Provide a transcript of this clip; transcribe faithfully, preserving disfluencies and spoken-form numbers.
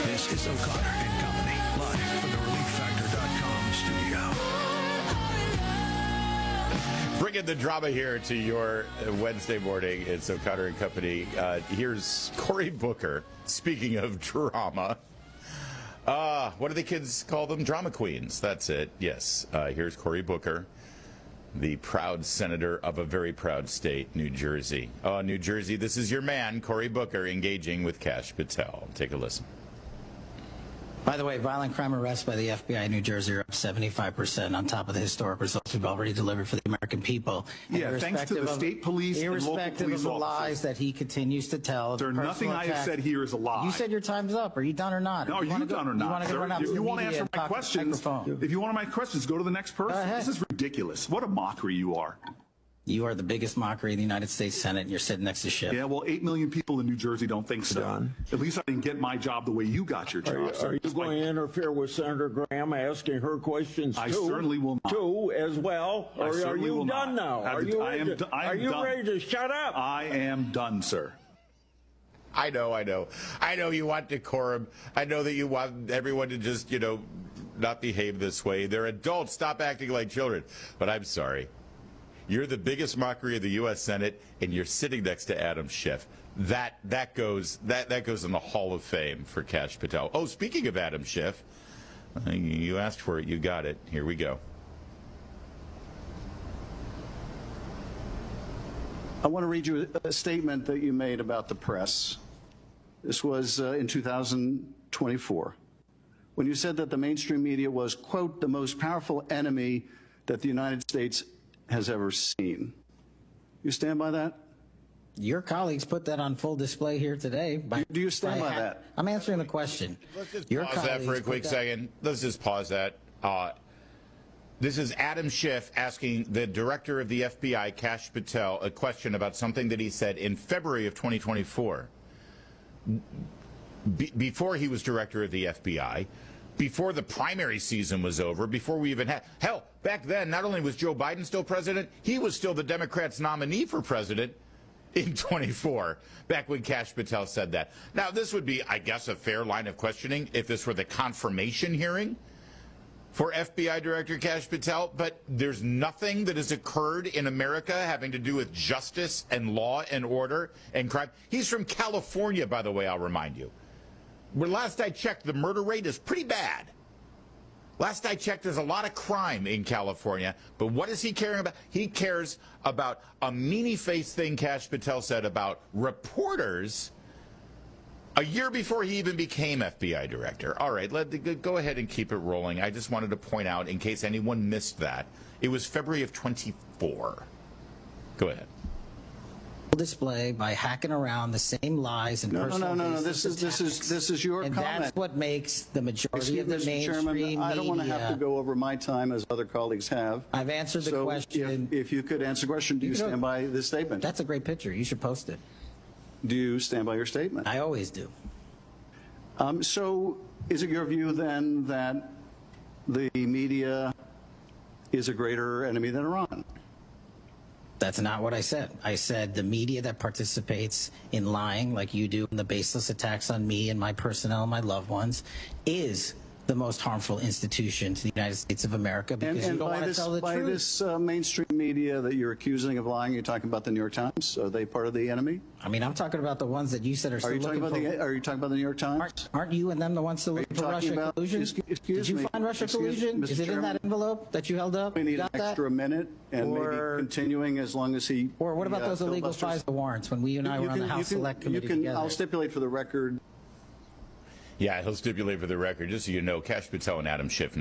This is O'Connor and Company, live from the relief factor dot com studio. Bringing the drama here to your Wednesday morning. It's O'Connor and Company. Uh, here's Cory Booker. Speaking of drama, uh, what do the kids call them? Drama queens. That's it. Yes. Uh, here's Cory Booker, the proud senator of a very proud state, New Jersey. Oh, New Jersey, this is your man, Cory Booker, engaging with Kash Patel. Take a listen. By the way, violent crime arrests by the F B I in New Jersey are up seventy-five percent on top of the historic results we've already delivered for the American people. And yeah, thanks to the of, state police and local irrespective police of the officers. lies that he continues to tell. There's nothing I have said here is a lie. You said your time's up. Are you done or not? No, are you, you done go, or not? You want to go run out if to you the want to media answer and my talk questions, microphone. if you want my questions, go to the next person. ahead. This is ridiculous. What a mockery you are. You are the biggest mockery in the United States Senate, and you're sitting next to Schiff. Yeah, well, eight million people in New Jersey don't think so. Don. At least I didn't get my job the way you got your job. Are you, sir. are you going to interfere with Senator Graham asking her questions I too? certainly will not. Too, as well? I Or are certainly will you done not. now? I- Are you I am ready d- to, I am are you done. ready to shut up? I am done, sir. I know, I know. I know you want decorum. I know that you want everyone to just, you know, not behave this way. They're adults. Stop acting like children. But I'm sorry. You're the biggest mockery of the U S Senate, and you're sitting next to Adam Schiff. That that goes that that goes in the Hall of Fame for Kash Patel. Oh, speaking of Adam Schiff, you asked for it, you got it. Here we go. I want to read you a statement that you made about the press. This was uh, in two thousand twenty-four, when you said that the mainstream media was, quote, the most powerful enemy that the United States has ever seen. You stand by that? Your colleagues put that on full display here today. By, Do you stand by ha- that? I'm answering the question. Let's just Your pause that for a colleagues quick put that- second. Let's just pause that. Uh, this is Adam Schiff asking the director of the F B I, Kash Patel, a question about something that he said in February of twenty twenty-four. Be- before he was director of the F B I, before the primary season was over, before we even had... Hell, back then, not only was Joe Biden still president, he was still the Democrats' nominee for president in twenty-four, back when Kash Patel said that. Now, this would be, I guess, a fair line of questioning if this were the confirmation hearing for F B I Director Kash Patel, but there's nothing that has occurred in America having to do with justice and law and order and crime. He's from California, by the way, I'll remind you. Where last I checked, the murder rate is pretty bad. Last I checked, there's a lot of crime in California. But what is he caring about? He cares about a meanie-faced thing Kash Patel said about reporters a year before he even became F B I director. All right, let, go ahead and keep it rolling. I just wanted to point out, in case anyone missed that, it was February of twenty-four. Go ahead. Display by hacking around the same lies and No, no, personal no, no, no. basis This is this is attacks. this is your and comment. that's what makes the majority Excuse of the me, Mister mainstream Chairman, I don't want to have to media- go over my time as other colleagues have. I've answered the so question. If, if you could answer the question, do you, You know- stand by this statement? That's a great picture. You should post it. Do you stand by your statement? I always do. Um, so is it your view then that the media is a greater enemy than Iran? That's not what I said. I said the media that participates in lying, like you do, in the baseless attacks on me and my personnel and my loved ones, is the most harmful institution to the United States of America because And, you and don't by want to this, tell the by truth. this uh, mainstream media that you're accusing of lying, you're talking about the New York Times? Are they part of the enemy? I mean, I'm talking about the ones that you said are still Are you talking looking about for. the Are you talking about the New York Times? Aren't, aren't you and them the ones still Are you looking for talking Russia about- collusion? excuse- excuse Did you me, find Russia excuse- collusion? Mister Is it in Chairman, that envelope that you held up? We You need an got that? extra minute and Or- maybe continuing as long as he. Or what about he, uh, those illegal filibusters. FISA warrants when we and I You were on the can- you House can- Select you Committee can- together? I'll stipulate for the record. Yeah, he'll stipulate for the record, just so you know, Kash Patel and Adam Schiff